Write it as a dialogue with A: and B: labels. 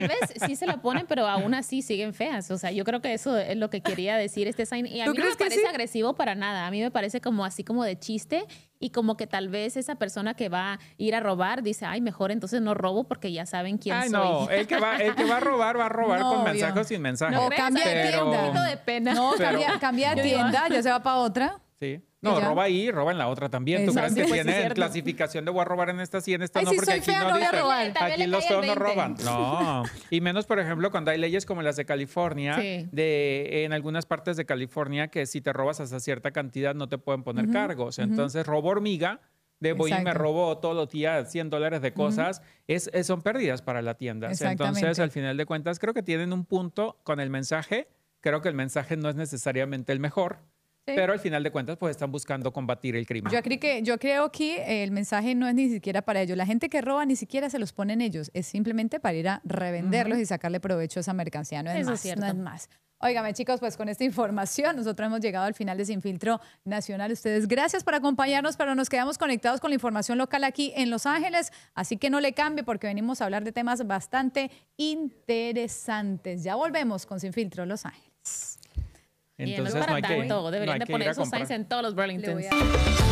A: ¿Ves? Sí se la ponen, pero aún así siguen feas. O sea, yo creo que eso es lo que quería decir este sign. Y a
B: ¿Tú
A: mí no me
B: crees que
A: parece
B: sí?
A: agresivo para nada. A mí me parece como así como de chiste y como que tal vez esa persona que va a ir a robar dice, ay, mejor entonces no robo porque ya saben quién
C: Ay,
A: soy.
C: no, el que va a robar
B: No,
C: con
B: obvio.
C: mensaje o sin mensaje.
A: ¿No
B: O
A: crees?
B: cambia
A: A
B: de
A: mí me da un
B: tienda.
A: poquito de pena.
B: No,
C: Pero-
B: cambia de
A: Yo digo,
B: tienda, ya se va para otra.
C: Sí. No,
B: ya.
C: roba ahí, roba en la otra también. ¿Tú
B: Exacto.
C: crees que
A: Sí, pues, sí,
C: tienen
A: cierto.
C: clasificación de voy a robar en esta sí, en esta
B: Ay,
C: no?
B: si
C: Porque
B: soy
C: aquí
B: fea,
C: no
B: no voy a
C: dice.
B: robar.
A: También
C: Aquí
A: le
C: los
A: cae el
C: feos no
A: 20.
C: roban. No. Y menos, por ejemplo, cuando hay leyes como las de California,
A: Sí.
C: en algunas partes de California, que si te robas hasta cierta cantidad no te pueden poner cargos. Entonces, robo hormiga. De voy y me
B: Exacto.
C: robo todos los días $100 de cosas, son pérdidas para la tienda.
B: Exactamente.
C: Entonces, al final de cuentas, creo que tienen un punto con el mensaje. Creo que el mensaje no es necesariamente el mejor,
B: Sí.
C: pero al final de cuentas, pues están buscando combatir el crimen.
B: Yo creo que el mensaje no es ni siquiera para ellos. La gente que roba ni siquiera se los ponen ellos. Es simplemente para ir a revenderlos y sacarle provecho a esa mercancía. No es
A: Eso
B: más,
A: es cierto.
B: no es más. Óigame, chicos, pues con esta información nosotros hemos llegado al final de Sin Filtro Nacional. Ustedes, gracias por acompañarnos, pero nos quedamos conectados con la información local aquí en Los Ángeles, así que no le cambie porque venimos a hablar de temas bastante interesantes. Ya volvemos con Sin Filtro Los Ángeles.
A: Y no es
C: Entonces,
A: para
C: no hay que,
A: tanto.
C: no
A: Deberían
C: hay
A: de
C: que ir
A: poner
C: a
A: esos
C: comprar.
A: signs en todos los
B: Le voy
A: Burlingtons.
B: a-